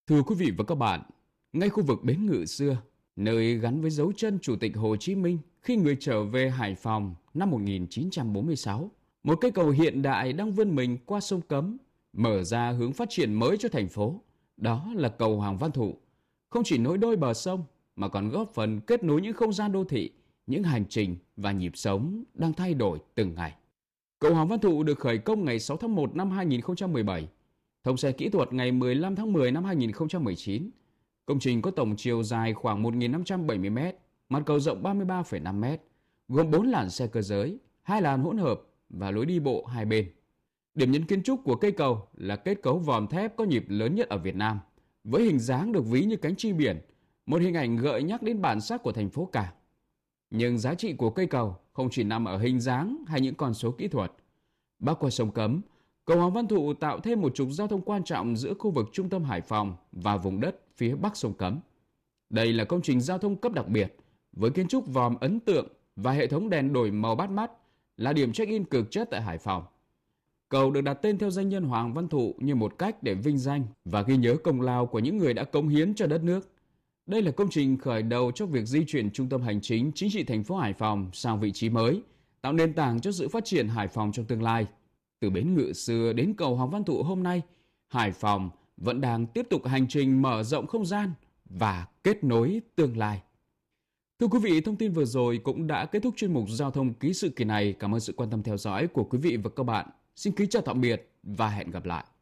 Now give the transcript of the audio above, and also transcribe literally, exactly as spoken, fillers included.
Thưa quý vị và các bạn, ngay khu vực bến Ngự xưa, nơi gắn với dấu chân Chủ tịch Hồ Chí Minh khi người trở về Hải Phòng năm một nghìn chín trăm bốn mươi sáu, một cây cầu hiện đại đang vươn mình qua sông Cấm, mở ra hướng phát triển mới cho thành phố. Đó là cầu Hoàng Văn Thụ, không chỉ nối đôi bờ sông mà còn góp phần kết nối những không gian đô thị, những hành trình và nhịp sống đang thay đổi từng ngày. Cầu Hoàng Văn Thụ được khởi công ngày sáu tháng một năm hai nghìn không trăm mười bảy, thông xe kỹ thuật ngày mười lăm tháng mười năm hai nghìn không trăm mười chín. Công trình có tổng chiều dài khoảng một nghìn năm trăm bảy mươi mét, mặt cầu rộng ba mươi ba phẩy năm mét, gồm bốn làn xe cơ giới, hai làn hỗn hợp và lối đi bộ hai bên. Điểm nhấn kiến trúc của cây cầu là kết cấu vòm thép có nhịp lớn nhất ở Việt Nam, với hình dáng được ví như cánh chim biển, một hình ảnh gợi nhắc đến bản sắc của thành phố cảng. Nhưng giá trị của cây cầu không chỉ nằm ở hình dáng hay những con số kỹ thuật. Bắc qua sông Cấm, cầu Hoàng Văn Thụ tạo thêm một trục giao thông quan trọng giữa khu vực trung tâm Hải Phòng và vùng đất phía bắc sông Cấm. Đây là công trình giao thông cấp đặc biệt với kiến trúc vòm ấn tượng và hệ thống đèn đổi màu bắt mắt, là điểm check-in cực chất tại Hải Phòng. Cầu được đặt tên theo danh nhân Hoàng Văn Thụ như một cách để vinh danh và ghi nhớ công lao của những người đã cống hiến cho đất nước. Đây là công trình khởi đầu cho việc di chuyển trung tâm hành chính chính trị thành phố Hải Phòng sang vị trí mới, tạo nền tảng cho sự phát triển Hải Phòng trong tương lai. Từ bến Ngự xưa đến cầu Hoàng Văn Thụ hôm nay, Hải Phòng vẫn đang tiếp tục hành trình mở rộng không gian và kết nối tương lai. Thưa quý vị, thông tin vừa rồi cũng đã kết thúc chuyên mục Giao thông ký sự kỳ này. Cảm ơn sự quan tâm theo dõi của quý vị và các bạn. Xin kính chào tạm biệt và hẹn gặp lại.